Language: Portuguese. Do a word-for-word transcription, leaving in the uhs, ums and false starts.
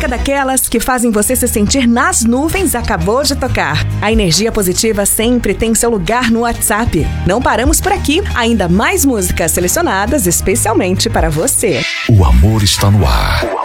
música daquelas que fazem você se sentir nas nuvens acabou de tocar. A energia positiva sempre tem seu lugar no WhatsApp. Não paramos por aqui, ainda mais músicas selecionadas especialmente para você. O amor está no ar.